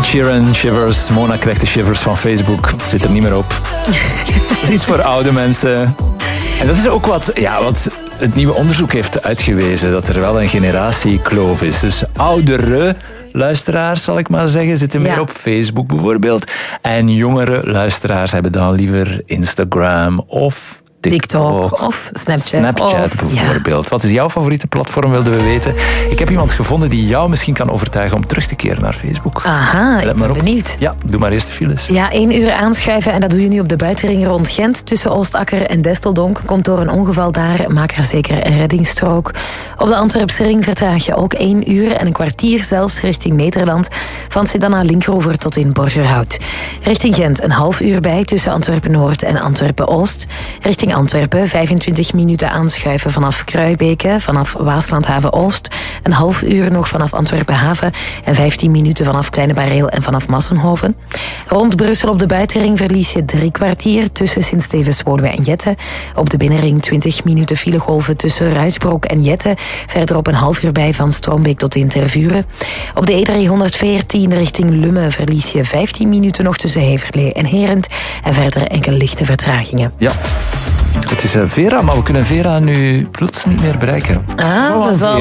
Ed Sheeran, Shivers. Mona krijgt de shivers van Facebook. Zit er niet meer op. Dat is iets voor oude mensen. En dat is ook wat het nieuwe onderzoek heeft uitgewezen. Dat er wel een generatiekloof is. Dus oudere luisteraars, zal ik maar zeggen, zitten meer op Facebook bijvoorbeeld. En jongere luisteraars hebben dan liever Instagram of TikTok of Snapchat bijvoorbeeld. Wat is jouw favoriete platform, wilden we weten. Ik heb iemand gevonden die jou misschien kan overtuigen om terug te keren naar Facebook. Aha, ik ben benieuwd. Ja, doe maar eerst de files. Ja, 1 uur aanschuiven en dat doe je nu op de buitenring rond Gent. Tussen Oostakker en Desteldonk. Komt door een ongeval daar, maak er zeker een reddingsstrook. Op de Antwerpse ring vertraag je ook 1 uur en een kwartier zelfs richting Nederland. Van Sedana-Linkeroever tot in Borgerhout. Richting Gent een half uur bij tussen Antwerpen-Noord en Antwerpen-Oost. Richting Antwerpen 25 minuten aanschuiven vanaf Kruibeke, vanaf Waaslandhaven-Oost. Een half uur nog vanaf Antwerpen-Haven en 15 minuten vanaf Kleine Bareel en vanaf Massenhoven. Rond Brussel op de buitenring verlies je 3 kwartier tussen Sint-Stevens-Woluwe en Jette. Op de binnenring 20 minuten filegolven tussen Ruisbroek en Jette. Verderop een half uur bij van Strombeek tot in Tervuren. Op de E314 richting Lummen verlies je 15 minuten nog tussen Heverlee en Herent. En verder enkele lichte vertragingen. Ja. Het is Vera, maar we kunnen Vera nu plots niet meer bereiken. Ze zal...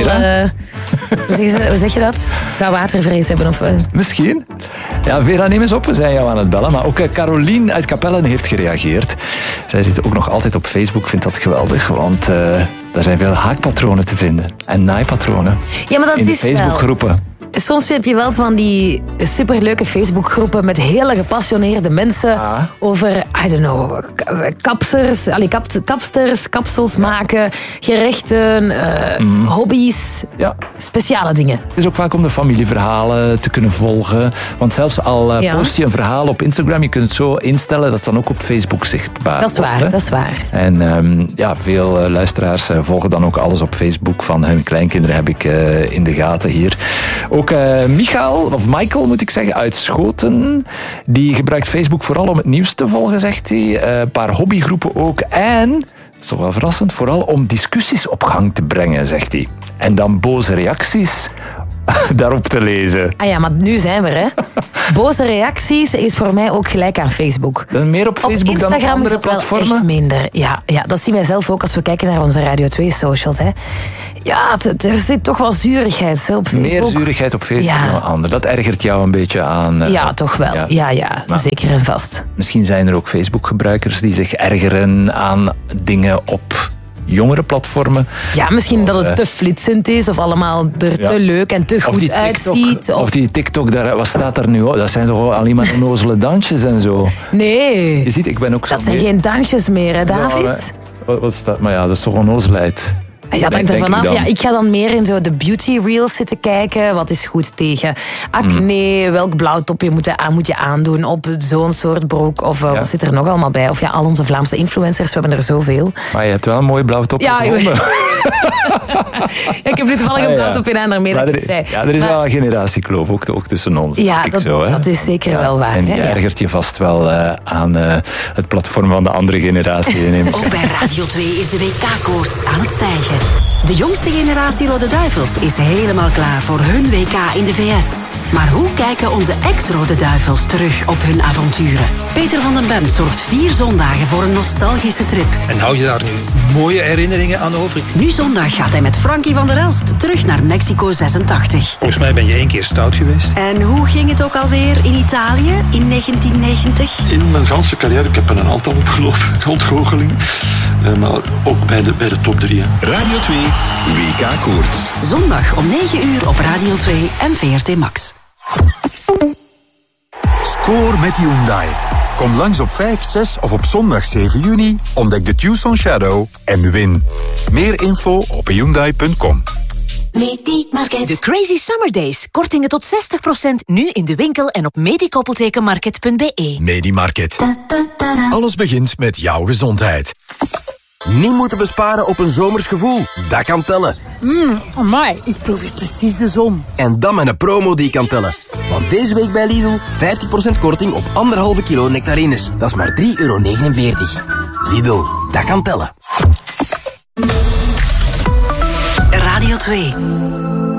hoe zeg je dat? Ga watervrees hebben of... Misschien. Ja, Vera, neem eens op. We zijn jou aan het bellen. Maar ook Carolien uit Capellen heeft gereageerd. Zij zit ook nog altijd op Facebook. Vindt dat geweldig, want daar zijn veel haakpatronen te vinden. En naaipatronen. Ja, maar dat in de is Facebookgroepen. Soms heb je wel van die superleuke Facebookgroepen met hele gepassioneerde mensen over, I don't know, kapsters, kapsels maken, gerechten, hobby's, speciale dingen. Het is ook vaak om de familieverhalen te kunnen volgen. Want zelfs al post je een verhaal op Instagram, je kunt het zo instellen dat het dan ook op Facebook zichtbaar wordt. Dat is waar. En veel luisteraars volgen dan ook alles op Facebook van hun kleinkinderen, heb ik in de gaten hier. Ook Michael moet ik zeggen, uit Schoten. Die gebruikt Facebook vooral om het nieuws te volgen, zegt hij. Een paar hobbygroepen ook. En, dat is toch wel verrassend, vooral om discussies op gang te brengen, zegt hij. En dan boze reacties daarop te lezen. Ah ja, maar nu zijn we er, hè. Boze reacties is voor mij ook gelijk aan Facebook. Dat is meer op Facebook dan op andere platformen? Wel echt minder. Ja, dat zien wij zelf ook als we kijken naar onze Radio 2 socials. Hè. Ja, er zit toch wel zuurigheid op Facebook. Meer zuurigheid op Facebook dan ander. Dat ergert jou een beetje aan. Ja, toch wel. Ja. Maar zeker en vast. Misschien zijn er ook Facebook-gebruikers die zich ergeren aan dingen op jongere platformen. Ja, misschien dat het te flitsend is of allemaal er te leuk en te goed uitziet. Of die TikTok, wat staat daar nu? Dat zijn toch alleen maar onnozele dansjes en zo? Nee. Je ziet, ik ben ook zo... Dat zijn geen dansjes meer, hè, David? Wat staat? Maar ja, dat is toch onnozelheid. Ja, dat hangt er vanaf. Ja, ik ga dan meer in zo de beauty reels zitten kijken. Wat is goed tegen acne? Welk blauwtopje moet je aandoen op zo'n soort broek? Of wat zit er nog allemaal bij? Of al onze Vlaamse influencers, we hebben er zoveel. Maar je hebt wel een mooi blauwtopje gevonden. Ik heb nu toevallig een blauwtopje aan daarmee dat ik het zei. Ja, er is wel een generatiekloof ook tussen ons. Ja, dat is zeker wel waar. En je ergert je vast wel aan het platform van de andere generatie. Ook bij Radio 2 is de WK-koorts aan het stijgen. De jongste generatie Rode Duivels is helemaal klaar voor hun WK in de VS. Maar hoe kijken onze ex-Rode Duivels terug op hun avonturen? Peter van den Bemt zorgt 4 zondagen voor een nostalgische trip. En hou je daar nu mooie herinneringen aan over? Nu zondag gaat hij met Frankie van der Elst terug naar Mexico 86. Volgens mij ben je 1 keer stout geweest. En hoe ging het ook alweer in Italië in 1990? In mijn ganse carrière, ik heb er een aantal opgelopen, ontgoocheling. Maar ook bij de top 3. Hè. Radio 2, WK-koorts. Zondag om 9 uur op Radio 2 en VRT Max. Score met Hyundai. Kom langs op 5, 6 of op zondag 7 juni. Ontdek de Tucson Shadow en win. Meer info op Hyundai.com. Medimarket. De Crazy Summer Days. Kortingen tot 60% nu in de winkel en op medikoppeltekenmarket.be. Medimarket. Alles begint met jouw gezondheid. Niet moeten besparen op een zomers gevoel. Dat kan tellen. Amai, ik proef hier precies de zon. En dan met een promo die kan tellen. Want deze week bij Lidl 50% korting op 1,5 kilo nectarines. Dat is maar €3,49. Lidl, dat kan tellen. Radio 2.